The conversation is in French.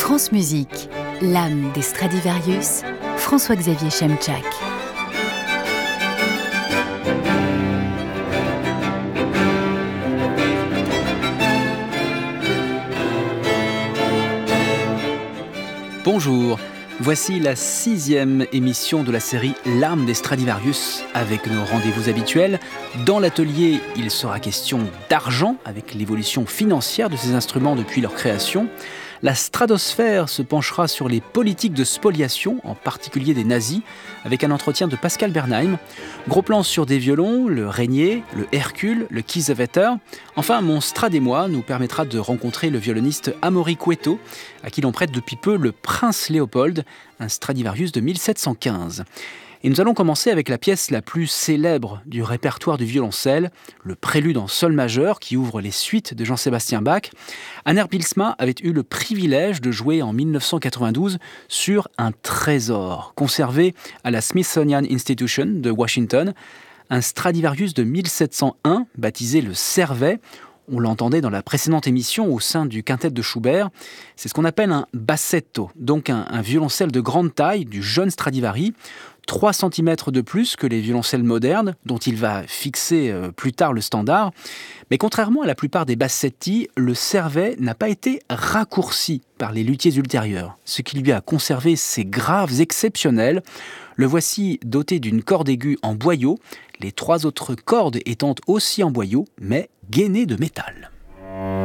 France Musique, l'âme des Stradivarius, François-Xavier Chemchak. Bonjour, voici la 6e émission de la série L'âme des Stradivarius avec nos rendez-vous habituels. Dans l'atelier, il sera question d'argent avec l'évolution financière de ces instruments depuis leur création. La stratosphère se penchera sur les politiques de spoliation, en particulier des nazis, avec un entretien de Pascal Bernheim. Gros plan sur des violons, le Régnier, le Hercule, le Kiesewetter. Enfin, mon Strad et moi nous permettra de rencontrer le violoniste Amaury Cueto, à qui l'on prête depuis peu le Prince Léopold, un Stradivarius de 1715. Et nous allons commencer avec la pièce la plus célèbre du répertoire du violoncelle, le prélude en sol majeur qui ouvre les suites de Jean-Sébastien Bach. Hanner Bijlsma avait eu le privilège de jouer en 1992 sur un trésor conservé à la Smithsonian Institution de Washington, un Stradivarius de 1701 baptisé le Servet. On l'entendait dans la précédente émission au sein du quintet de Schubert. C'est ce qu'on appelle un bassetto, donc un violoncelle de grande taille du jeune Stradivari, 3 cm de plus que les violoncelles modernes, dont il va fixer plus tard le standard. Mais contrairement à la plupart des bassetti, le Servet n'a pas été raccourci par les luthiers ultérieurs, ce qui lui a conservé ses graves exceptionnels. Le voici doté d'une corde aiguë en boyau, les 3 autres cordes étant aussi en boyau, mais gainées de métal.